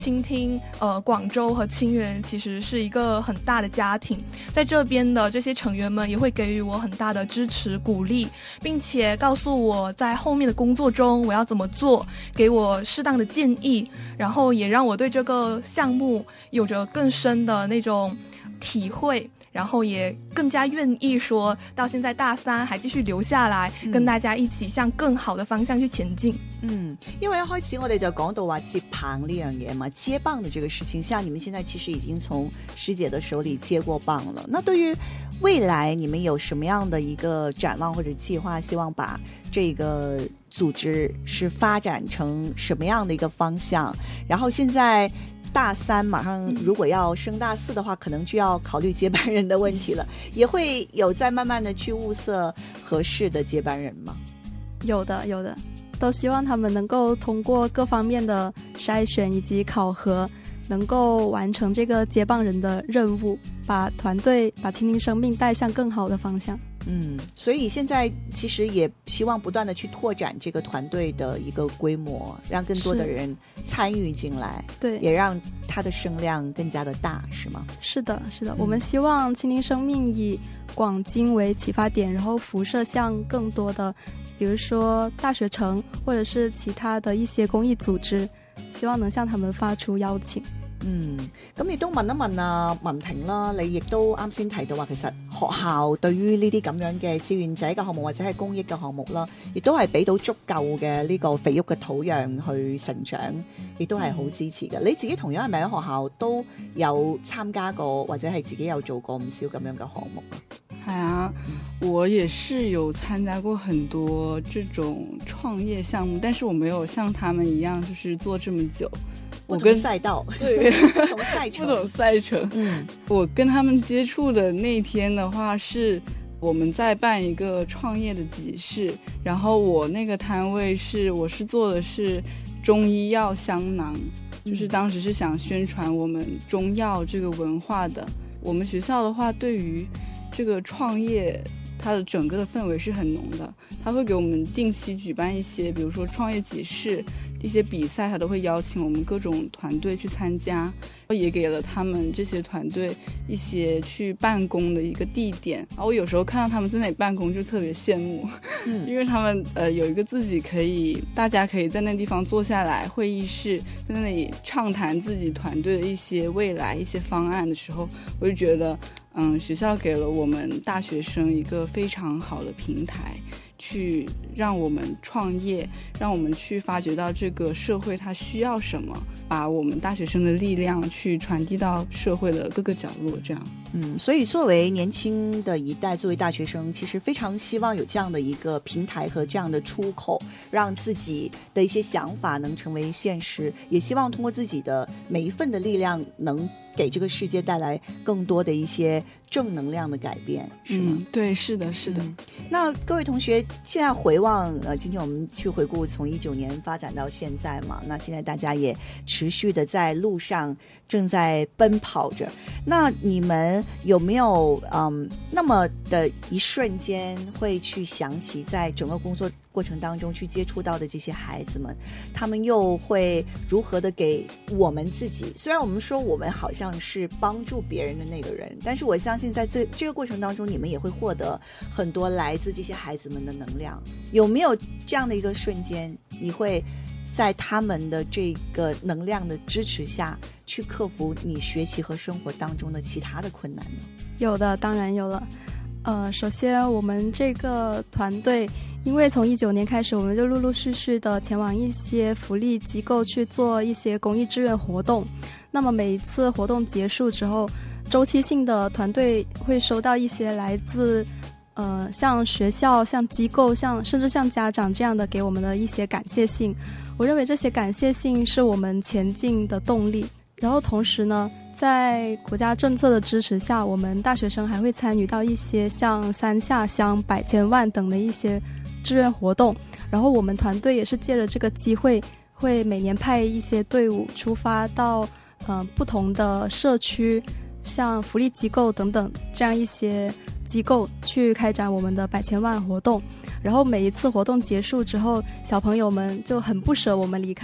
倾听广州和清远其实是一个很大的家庭，在这边的这些成员们也会给予我很大的支持鼓励，并且告诉我在后面的工作中我要怎么做，给我适当的建议，然后也让我对这个项目有着更深的那种体会，然後也更加願意說到現在大三還繼續留下來，跟大家一起向更好的方向去前進。 因為一開始我哋就講到話接棒呢樣嘢嘛，接棒的這個事情，像你們現在其實已經從師姐的手裡接過棒了。那對於未來你們有什麼樣的一個展望或者計劃，希望把這個組織是發展成什麼樣的一個方向？然後現在大三馬上如果要升大四的話，可能就要考慮接班人的問題了，也會有在慢慢的去物色合適的接班人嗎？ 有的有的，都希望他們能夠通過各方面的篩選以及考核，能夠完成這個接棒人的任務，把團隊把傾聽生命帶向更好的方向。 所以現在其實也希望不斷的去拓展這個團隊的一個規模，讓更多的人參與進來， 對， 也讓它的聲量更加的大，是嗎？ 是的是的，我們希望傾聽生命以廣京為啟發點，然後輻射向更多的比如說大學城或者是其他的一些公益組織，希望能向他們發出邀請。 咁亦都問一問啊文婷啦，你亦都啱先提到話，其實學校對於呢啲咁樣嘅志願者嘅項目或者係公益嘅項目啦，亦都係俾到足夠嘅呢個肥沃嘅土壤去成長，亦都係好支持嘅。你自己同樣係咪喺學校都有參加過或者係自己有做過唔少咁樣嘅項目啊？ 係啊，我也是有參加過很多這種創業項目，但是我沒有像他們一樣就是做這麼久。 不同賽道， 對， 不同賽程， 不同賽程。我跟他們接觸的那天的話，是我們在辦一個創業的集市，然後我那個攤位我是做的是中醫藥香囊，就是當時是想宣傳我們中藥這個文化的。我們學校的話，對於這個創業，它的整個的氛圍是很濃的，它會給我們定期舉辦一些，比如說創業集市，一些比賽，他都會邀請我們各種團隊去參加，也給了他們這些團隊一些去辦公的一個地點。我有時候看到他們在那裡辦公就特別羨慕，因為他們有一個自己可以，大家可以在那地方坐下來會議室，在那裡暢談自己團隊的一些未來一些方案的時候，我就覺得學校給了我們大學生一個非常好的平台，去讓我們創業，讓我們去發掘到這個社會它需要什麼，把我們大學生的力量去傳遞到社會的各個角落，這樣。 所以作為年輕的一代，作為大學生，其實非常希望有這樣的一個平台和這樣的出口，讓自己的一些想法能成為現實，也希望通過自己的每一份的力量，能給這個世界帶來更多的一些正能量的改變，是嗎？ 對，是的，是的。 那各位同學，現在回望今天我們去回顧從19年發展到現在嘛，那現在大家也持續的在路上正在奔跑着，那你們有沒有那麼的一瞬間會去想起在整個工作過程當中去接觸到的這些孩子們，他們又會如何的給我們自己，雖然我們說我們好像是幫助別人的那個人，但是我相信在這個過程當中你們也會獲得很多來自這些孩子們的能量。有沒有這樣的一個瞬間，你會在他們的這個能量的支持下去克服你學習和生活當中的其他的困難呢？ 有的，當然有了。首先我們這個團隊因為從19年開始，我們就陸陸續續的前往一些福利機構去做一些公益志願活動。那麼每一次活動結束之後，週期性的團隊會收到一些來自像學校、像機構、甚至像家長這樣的給我們的一些感謝信。我認為這些感謝信是我們前進的動力。然後同時呢，在國家政策的支持下，我們大學生還會參與到一些像三下鄉、百千萬等的一些志願活動。然後我們團隊也是借着這個機會，會每年派一些隊伍出發到不同的社區，像福利機構等等這樣一些機構去開展我們的百千萬活動。然後每一次活動結束之後，小朋友們就很不捨我們離開。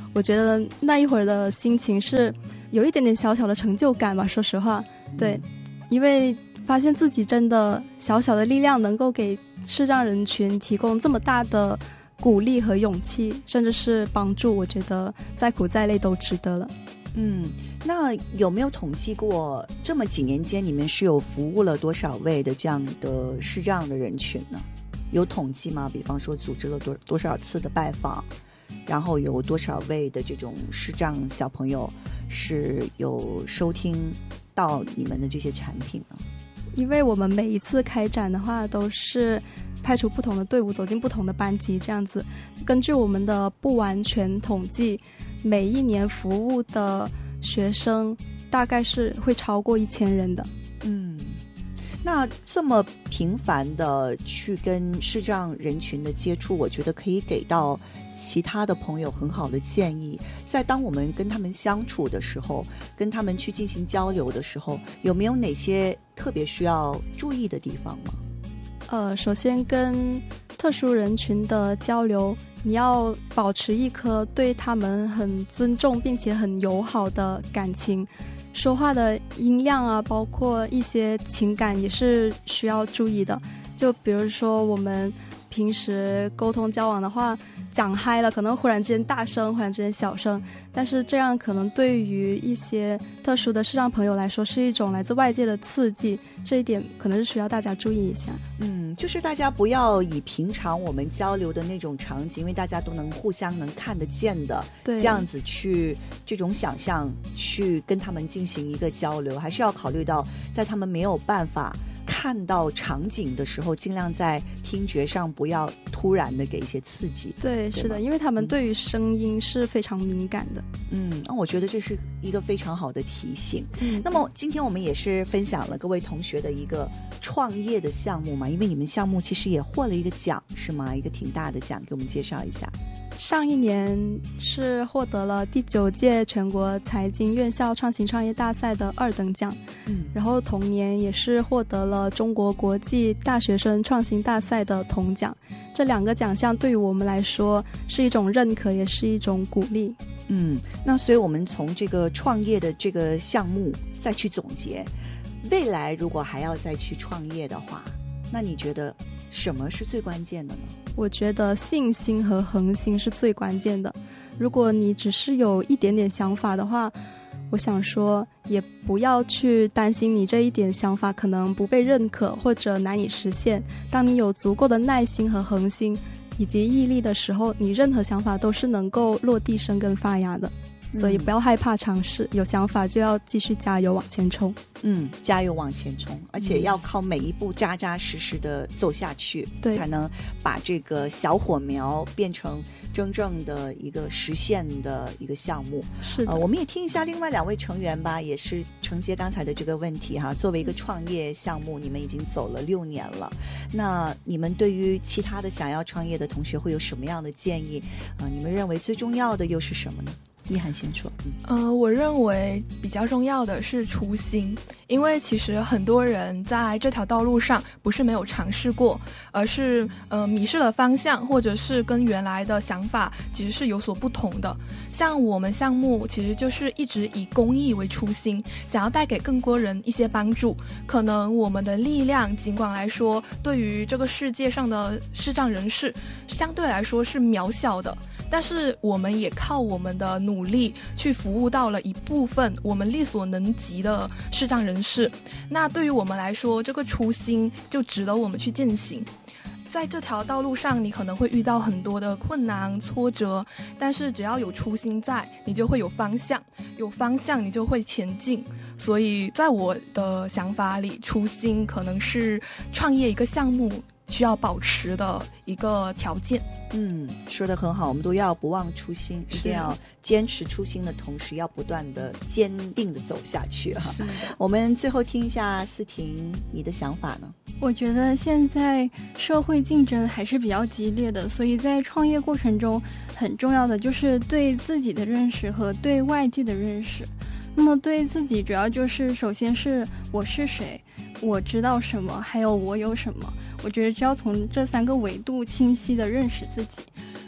我觉得那一会儿的心情是有一点点小小的成就感吧，说实话。对，因为发现自己真的小小的力量能够给视障人群提供这么大的鼓励和勇气，甚至是帮助，我觉得再苦再累都值得了。 那有没有统计过这么几年间你们是有服务了多少位的这样的视障的人群呢？有统计吗？比方说组织了多少次的拜访，然后有多少位的这种视障小朋友是有收听到你们的这些产品呢？ 因为我们每一次开展的话都是派出不同的队伍走进不同的班级，这样子根据我们的不完全统计，每一年服务的学生大概是会超过1000人的。 那这么频繁的去跟视障人群的接触，我觉得可以给到其他的朋友很好的建议。在当我们跟他们相处的时候，跟他们去进行交流的时候，有没有哪些特别需要注意的地方吗？ 首先跟特殊人群的交流，你要保持一颗对他们很尊重并且很友好的感情，说话的音量啊，包括一些情感也是需要注意的。就比如说我们平时沟通交往的话，讲嗨了可能忽然之间大声，忽然之间小声，但是这样可能对于一些特殊的视障朋友来说是一种来自外界的刺激，这一点可能是需要大家注意一下。 就是大家不要以平常我们交流的那种场景，因为大家都能互相能看得见的这样子去这种想象去跟他们进行一个交流，还是要考虑到在他们没有办法看到场景的时候，尽量在听觉上不要突然的给一些刺激。 对，是的，因为他们对于声音是非常敏感的。 我觉得这是一个非常好的提醒。那么今天我们也是分享了各位同学的一个创业的项目嘛，因为你们项目其实也获了一个奖是吗？一个挺大的奖，给我们介绍一下。 上一年是获得了第9届全国财经院校创新创业大赛的2等奖，然后同年也是获得了中国国际大学生创新大赛的铜奖。这2个奖项对于我们来说是一种认可，也是一种鼓励。 那所以我们从这个创业的这个项目再去总结，未来如果还要再去创业的话，那你觉得什么是最关键的呢？ 我觉得信心和恒心是最关键的。如果你只是有一点点想法的话，我想说也不要去担心你这一点想法可能不被认可或者难以实现。当你有足够的耐心和恒心以及毅力的时候，你任何想法都是能够落地生根发芽的。所以不要害怕尝试，有想法就要继续加油往前冲。 加油往前冲，而且要靠每一步扎扎实实的走下去，才能把这个小火苗变成真正的一个实现的一个项目。 是的， 我们也听一下另外2位成员吧，也是承接刚才的这个问题哈。作为一个创业项目，你们已经走了6年了，那你们对于其他的想要创业的同学会有什么样的建议？你们认为最重要的又是什么呢？一涵先说。 我认为比较重要的是初心，因为其实很多人在这条道路上不是没有尝试过，而是迷失了方向，或者是跟原来的想法其实是有所不同的。像我们项目其实就是一直以公益为初心，想要带给更多人一些帮助。可能我们的力量尽管来说对于这个世界上的视障人士相对来说是渺小的，但是我们也靠我们的努力去服务到了一部分我们力所能及的视障人士。那对于我们来说，这个初心就值得我们去践行。在这条道路上，你可能会遇到很多的困难挫折，但是只要有初心在，你就会有方向，有方向你就会前进。所以在我的想法里，初心可能是创业一个项目需要保持的一个条件。 说得很好，我们都要不忘初心，一定要坚持初心的同时，要不断的坚定的走下去哈。我们最后听一下思婷你的想法呢？ 我觉得现在社会竞争还是比较激烈的，所以在创业过程中很重要的就是对自己的认识和对外界的认识。那么对自己主要就是首先是我是谁，我知道什么，还有我有什么。我觉得只要从这3个维度清晰的认识自己，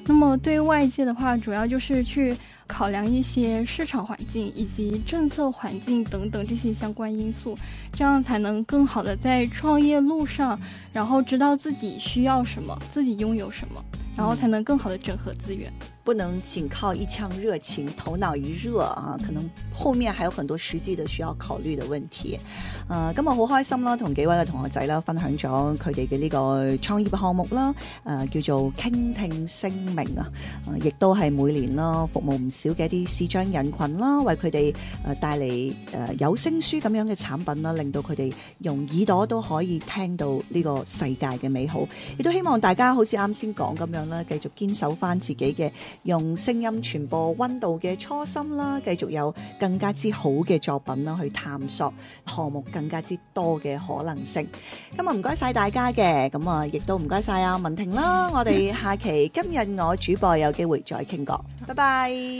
那么对外界的话，主要就是去考量一些市场环境以及政策环境等等这些相关因素，这样才能更好的在创业路上，然后知道自己需要什么，自己拥有什么，然后才能更好的整合资源。 不能仅靠一腔热情，頭腦一熱啊，可能後面還有很多實際的需要考慮的問題。今日好開心啦，同幾位嘅同學仔啦分享咗佢哋嘅呢個創業項目啦，叫做傾聽聲明啊，亦都係每年啦服務唔少嘅一啲視障人群啦，為佢哋帶嚟有聲書咁樣嘅產品啦，令到佢哋用耳朵都可以聽到呢個世界嘅美好。亦都希望大家好似啱先講咁樣啦，繼續堅守翻自己嘅用聲音傳播溫度嘅初心啦，繼續有更加之好嘅作品啦，去探索項目更加之多嘅可能性。今日唔該晒大家嘅，咁啊亦都唔該晒阿文婷啦。我哋下期今日我主播有機會再傾過，拜拜。